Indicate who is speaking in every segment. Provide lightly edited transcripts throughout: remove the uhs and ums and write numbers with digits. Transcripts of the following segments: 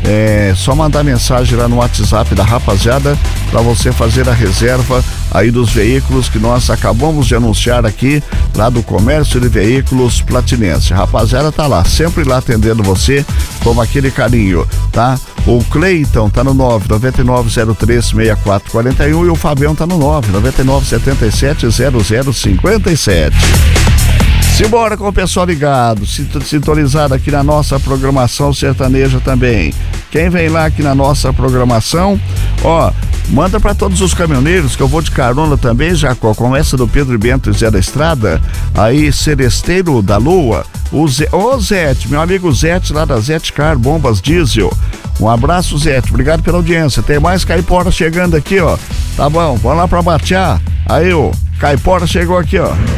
Speaker 1: Só mandar mensagem lá no WhatsApp da rapaziada para você fazer a reserva aí dos veículos que nós acabamos de anunciar aqui, lá do Comércio de Veículos Platinense. Rapaziada tá lá, sempre lá atendendo você com aquele carinho, tá? O Cleiton tá no 999036441 e o Fabião tá no 999770057. Simbora com o pessoal ligado, sintonizado aqui na nossa programação sertaneja também. Quem vem lá aqui na nossa programação, manda para todos os caminhoneiros que eu vou de carona também, Jacó, com essa do Pedro Bento e Zé da Estrada, aí Celesteiro da Lua, o Zete, meu amigo Zete lá da Zete Car Bombas Diesel. Um abraço, Zete, obrigado pela audiência. Tem mais Caipora chegando aqui, Tá bom, vamos lá pra Batiá. Aí, Caipora chegou aqui,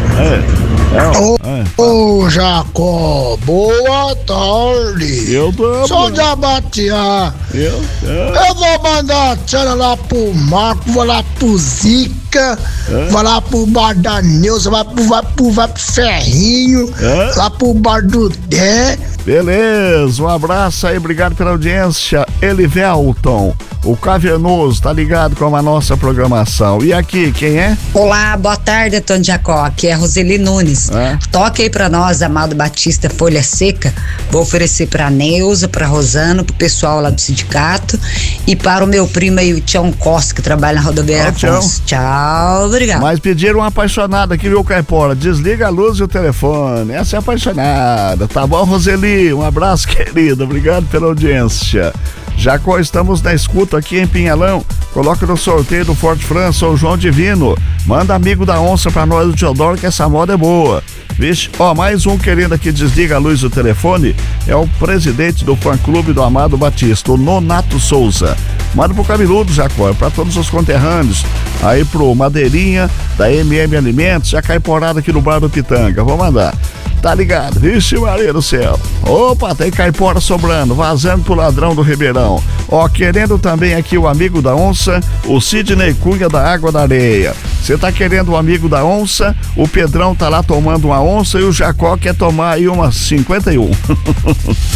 Speaker 2: Ô, Jacó, boa tarde.
Speaker 1: Eu tô.
Speaker 2: Sou de Abatiá. Eu vou mandar a tchana lá pro Marco, vou lá pro Zica, vou lá pro bar da Neuza, vai pro Ferrinho, lá pro bar do Dé.
Speaker 1: Beleza, um abraço aí, obrigado pela audiência. Elivelton, o Cavernoso, tá ligado com a nossa programação. E aqui, quem é?
Speaker 3: Olá, boa tarde, Antônio Jacó, aqui é Roseli Nunes. Toque aí pra nós, Amado Batista Folha Seca. Vou oferecer pra Neuza, pra Rosana, pro pessoal lá do sindicato e para o meu primo aí, o Tião Costa, que trabalha na rodoviária Afonso. Tchau, obrigado.
Speaker 1: Mas pediram uma apaixonada aqui, viu, Caipora? Desliga a luz e o telefone. Essa é apaixonada, tá bom, Roseli? Um abraço, querido, obrigado pela audiência. Jacó, estamos na escuta aqui em Pinhalão. Coloca no sorteio do Forte França o João Divino. Manda amigo da onça pra nós do Teodoro, que essa moda é boa. Vixe, mais um querendo aqui, desliga a luz do telefone, é o presidente do fã-clube do Amado Batista, o Nonato Souza. Manda pro Cabeludo, Jacó, pra todos os conterrâneos, aí pro Madeirinha, da MM Alimentos, já caiporada aqui no Bar do Pitanga, vou mandar. Tá ligado? Vixe, Maria do céu. Opa, tem caipora sobrando, vazando pro ladrão do Ribeirão. Querendo também aqui o amigo da onça, o Sidney Cunha da Água da Areia. Você tá querendo o amigo da onça, o Pedrão tá lá tomando uma onça e o Jacó quer tomar aí uma 51.